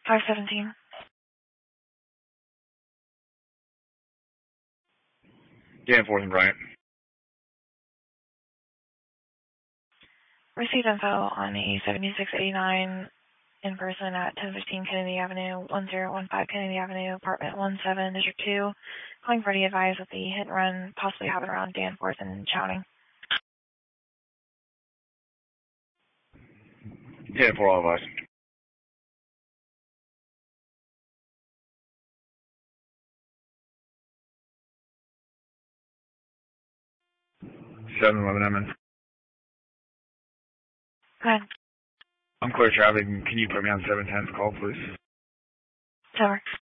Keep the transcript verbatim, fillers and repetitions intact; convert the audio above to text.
five seventeen. Dan Fourth and Bryant. Received info on a seventy-six eighty-nine in person at ten fifteen Kennedy Avenue, one zero one five Kennedy Avenue, apartment one seven, District two. Calling for any advice that the hit and run possibly happened around Danforth and Chowning. Dan Four, all advice. seven eleven M N. Go ahead. I'm clear traffic. Can you put me on seven ten's call, please? Over.